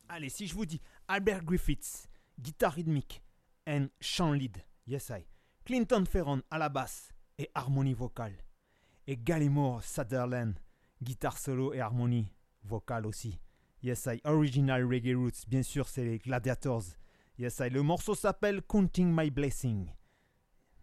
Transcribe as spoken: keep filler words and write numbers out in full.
Allez, si je vous dis Albert Griffiths, guitare rythmique et chant lead, yes I. Clinton Ferron à la basse et harmonie vocale. Et Gallimore Sutherland, guitare solo et harmonie vocale aussi. Yes I. Original Reggae Roots, bien sûr, c'est les Gladiators. Yes I. Le morceau s'appelle Counting My Blessing.